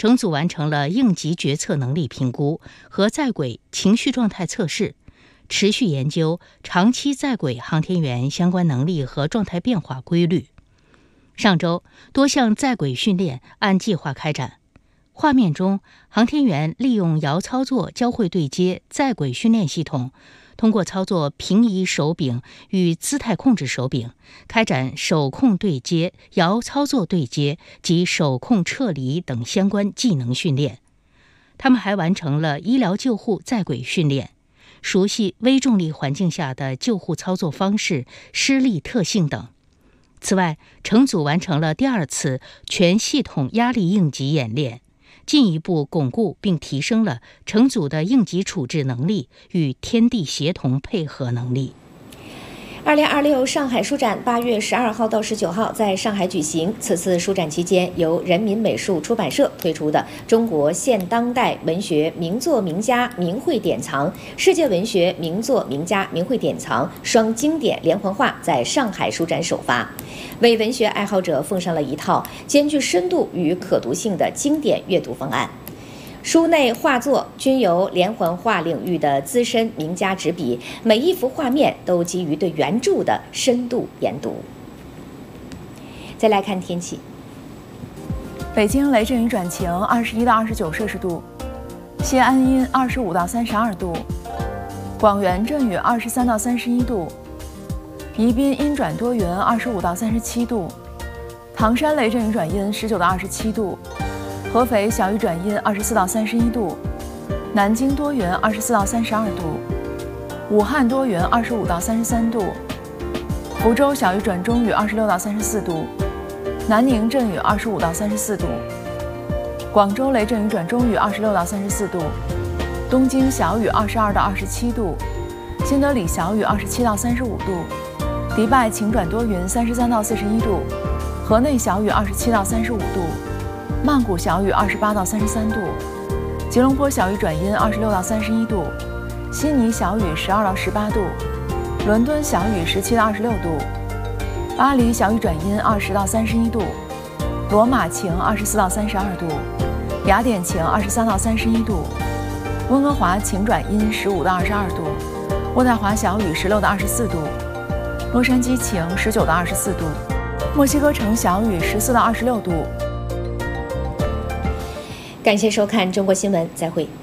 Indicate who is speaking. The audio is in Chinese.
Speaker 1: 乘组完成了应急决策能力评估和在轨情绪状态测试，持续研究长期在轨航天员相关能力和状态变化规律。上周，多项在轨训练按计划开展。画面中，航天员利用遥操作交会对接在轨训练系统，通过操作平移手柄与姿态控制手柄，开展手控对接、遥操作对接及手控撤离等相关技能训练。他们还完成了医疗救护在轨训练，熟悉微重力环境下的救护操作方式、施力特性等。此外，乘组完成了第2次全系统压力应急演练，进一步巩固并提升了乘组的应急处置能力与天地协同配合能力。
Speaker 2: 2026上海书展8月12号到19号在上海举行。此次书展期间，由人民美术出版社推出的《中国现当代文学名作名家名绘典藏》、《世界文学名作名家名绘典藏》双经典连环画在上海书展首发，为文学爱好者奉上了一套兼具深度与可读性的经典阅读方案。书内画作均由连环画领域的资深名家执笔，每一幅画面都基于对原著的深度研读。再来看天气，
Speaker 3: 北京雷阵雨转晴，21到29摄氏度；西安阴25到32度；广元阵雨23到31度；宜宾阴转多云25到37度；唐山雷阵雨转阴19到27度。合肥小雨转阴24到31度，南京多云24到32度，武汉多云25到33度，福州小雨转中雨26到34度，南宁阵雨25到34度，广州雷阵雨转中雨26到34度，东京小雨22到27度，新德里小雨27到35度，迪拜晴转多云33到41度，河内小雨27到35度。曼谷小雨28到33度，吉隆坡小雨转阴26到31度，悉尼小雨12到18度，伦敦小雨17到26度，巴黎小雨转阴20到31度，罗马晴24到32度，雅典晴23到31度，温哥华晴转阴15到22度，渥太华小雨16到24度，洛杉矶晴19到24度，墨西哥城小雨14到26度。
Speaker 2: 感谢收看中国新闻，再会。